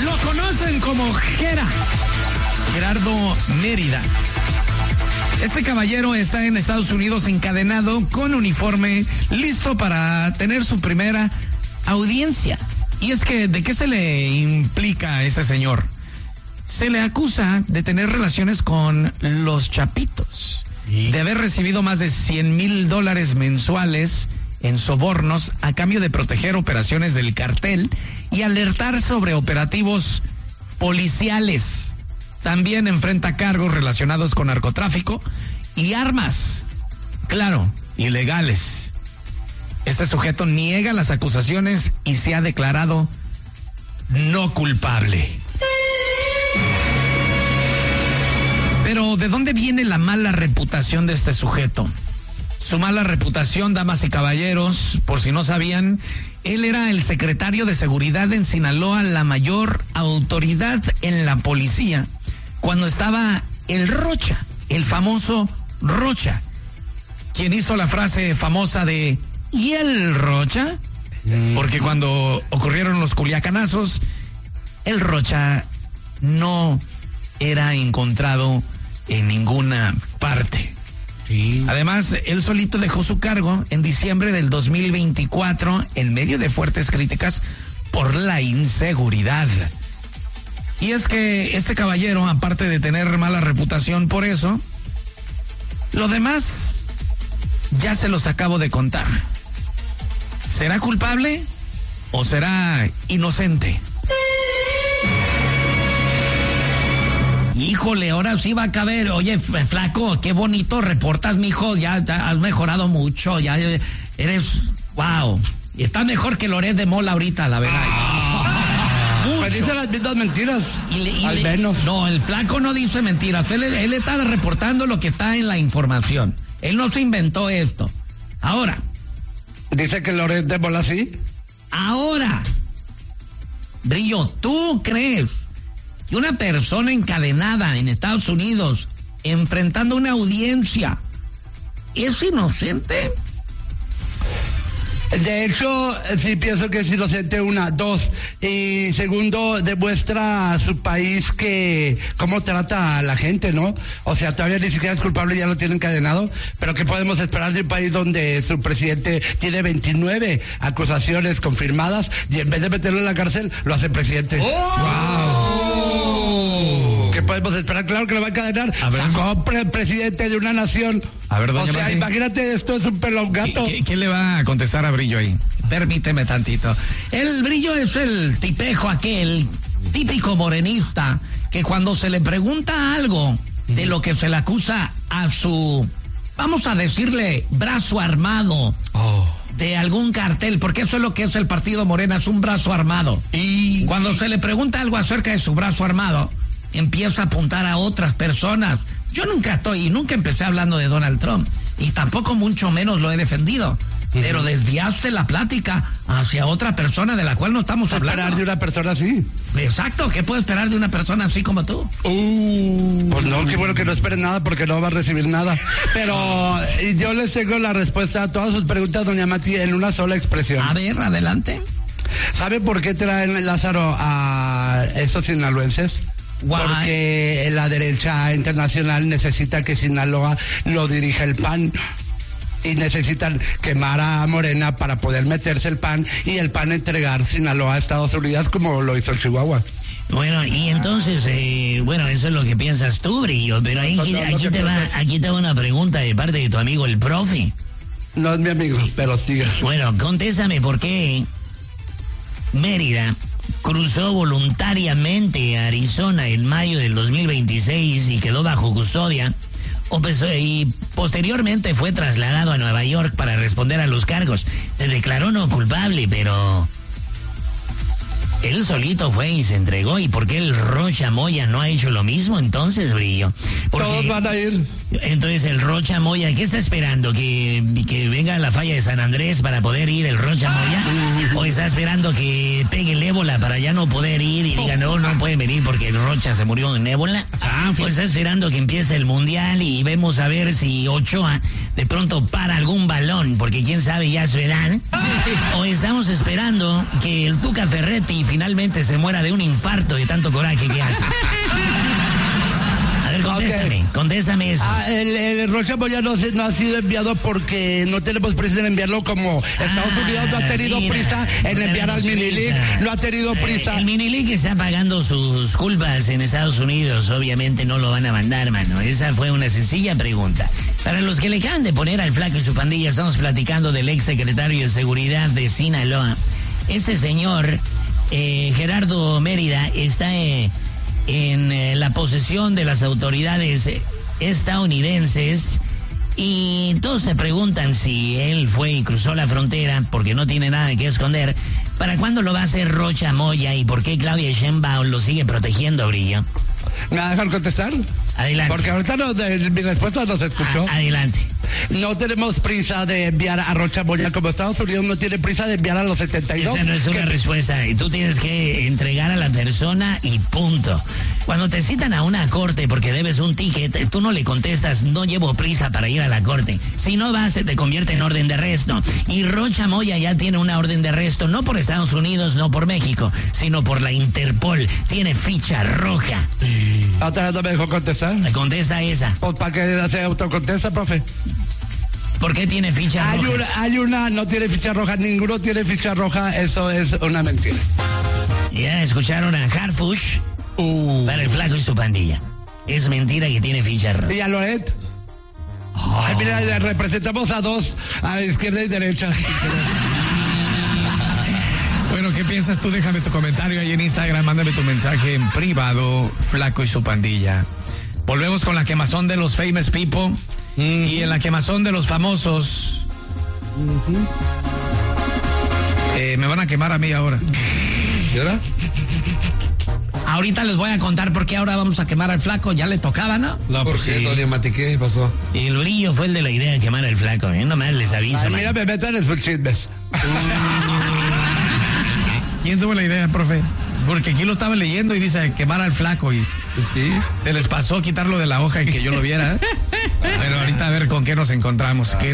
Lo conocen como Gerardo Mérida. Este caballero está en Estados Unidos encadenado con uniforme, listo para tener su primera audiencia. Y es que, ¿de qué se le implica a este señor? Se le acusa de tener relaciones con los Chapitos, de haber recibido más de $100,000 mensuales en sobornos a cambio de proteger operaciones del cartel y alertar sobre operativos policiales. También enfrenta cargos relacionados con narcotráfico y armas, claro, ilegales. Este sujeto niega las acusaciones y se ha declarado no culpable. Pero, ¿de dónde viene la mala reputación de este sujeto? Su mala reputación, damas y caballeros, por si no sabían, él era el secretario de Seguridad en Sinaloa, la mayor autoridad en la policía, cuando estaba el Rocha, el famoso Rocha, quien hizo la frase famosa de ¿y el Rocha? Porque cuando ocurrieron los culiacanazos, el Rocha no era encontrado en ninguna parte. Sí. Además, él solito dejó su cargo en diciembre del 2024 en medio de fuertes críticas por la inseguridad. Y es que este caballero, aparte de tener mala reputación por eso, lo demás ya se los acabo de contar. ¿Será culpable o será inocente? Híjole, ahora sí va a caber. Oye, flaco, qué bonito reportas, mijo. Ya has mejorado mucho. Ya eres, wow. Y estás mejor que Loret de Mola ahorita, la verdad. Pues dice las mismas mentiras. Al menos. No, el flaco no dice mentiras. Él está reportando lo que está en la información. Él no se inventó esto. Ahora. Dice que Loret de Mola sí. Ahora, Brillo, ¿tú crees que una persona encadenada en Estados Unidos enfrentando una audiencia es inocente? De hecho, sí pienso que es inocente, una, dos, y segundo, demuestra a su país que cómo trata a la gente, ¿no? O sea, todavía ni siquiera es culpable, ya lo tiene encadenado, pero ¿qué podemos esperar de un país donde su presidente tiene 29 acusaciones confirmadas y en vez de meterlo en la cárcel, lo hace presidente? ¡Wow! ¿Qué podemos esperar? Claro que lo va a encadenar. Sacó presidente de una nación. A ver, doña o sea, Mati, imagínate, esto es un pelongato. ¿Qué le va a contestar a Brillo ahí? Permíteme tantito. El Brillo es el tipejo aquel, típico morenista, que cuando se le pregunta algo de lo que se le acusa a su, vamos a decirle, brazo armado, de algún cartel, porque eso es lo que es el partido Morena, es un brazo armado. Y cuando se le pregunta algo acerca de su brazo armado, empieza a apuntar a otras personas. Yo nunca empecé hablando de Donald Trump, y tampoco mucho menos lo he defendido. Pero desviaste la plática hacia otra persona de la cual no estamos hablando. ¿Esperar de una persona así? Exacto, ¿qué puedo esperar de una persona así como tú? Pues no, qué bueno que no esperen nada porque no va a recibir nada. Pero yo les tengo la respuesta a todas sus preguntas, doña Mati, en una sola expresión. A ver, adelante. ¿Sabe por qué traen, Lázaro, a estos sinaloenses? Guay. Porque la derecha internacional necesita que Sinaloa lo dirija el PAN. Y necesitan quemar a Morena para poder meterse el PAN y el PAN entregar Sinaloa a Estados Unidos como lo hizo el Chihuahua. Bueno, y entonces, eso es lo que piensas tú, Brillo, pero aquí te va una pregunta de parte de tu amigo el profe. No es mi amigo, pero sigue. Bueno, contéstame por qué Mérida cruzó voluntariamente a Arizona en mayo del 2026 y quedó bajo custodia. Y posteriormente fue trasladado a Nueva York para responder a los cargos. Se declaró no culpable, pero él solito fue y se entregó. ¿Y por qué el Rocha Moya no ha hecho lo mismo entonces, Brillo? Todos van a ir. Entonces el Rocha Moya, ¿qué está esperando? ¿Que venga la falla de San Andrés para poder ir el Rocha Moya? ¿O está esperando que pegue el ébola para ya no poder ir y diga no pueden venir porque el Rocha se murió en ébola? ¿O está esperando que empiece el mundial y vemos a ver si Ochoa de pronto para algún balón, porque quién sabe ya su edad? ¿O estamos esperando que el Tuca Ferretti finalmente se muera de un infarto de tanto coraje que hace? A ver, contéstame eso. El Rocha Moya no ha sido enviado porque no tenemos prisa en enviarlo, como Estados Unidos no ha tenido prisa en enviar al Mini League, no ha tenido prisa. El Mini League está pagando sus culpas en Estados Unidos, obviamente no lo van a mandar, mano. Esa fue una sencilla pregunta. Para los que le acaban de poner al Flaco y su pandilla, estamos platicando del ex secretario de Seguridad de Sinaloa. Este señor, Gerardo Mérida, está en la posesión de las autoridades estadounidenses y todos se preguntan si él fue y cruzó la frontera porque no tiene nada que esconder. ¿Para cuándo lo va a hacer Rocha Moya y por qué Claudia Sheinbaum lo sigue protegiendo, Brillo? ¿Me va a dejar contestar? Adelante. Porque ahorita mi respuesta no se escuchó. Adelante. No tenemos prisa de enviar a Rocha Moya, como Estados Unidos no tiene prisa de enviar a los 72. Esa no es una respuesta. Y tú tienes que entregar a la persona y punto. Cuando te citan a una corte porque debes un ticket, tú no le contestas, no llevo prisa para ir a la corte. Si no vas, se te convierte en orden de arresto. Y Rocha Moya ya tiene una orden de arresto, no por Estados Unidos, no por México, sino por la Interpol. Tiene ficha roja. ¿Otra vez no me dejó contestar? Contesta esa. Pues para que se autocontesta, profe. ¿Por qué tiene ficha roja? Hay una, no tiene ficha roja, ninguno tiene ficha roja, eso es una mentira. Ya escucharon a Harfush para el Flaco y su pandilla. Es mentira que tiene ficha roja. ¿Y a Loret? Ay, mira, le representamos a dos, a izquierda y derecha. Bueno, ¿qué piensas tú? Déjame tu comentario ahí en Instagram, mándame tu mensaje en privado, Flaco y su pandilla. Volvemos con la quemazón de los famous people. Y en la quemazón de los famosos me van a quemar a mí ahora. ¿Y ahora? Ahorita les voy a contar por qué ahora vamos a quemar al Flaco. Ya le tocaba, ¿no? No, ¿por qué, Tony Matiqué? ¿Qué pasó? Y el Brillo fue el de la idea de quemar al Flaco. Nomás les aviso. Ay, mira, me metan en sus chismes. ¿Quién tuvo la idea, profe? Porque aquí lo estaba leyendo y dice quemar al Flaco y sí, se les pasó quitarlo de la hoja y que yo lo viera. Pero ahorita a ver con qué nos encontramos.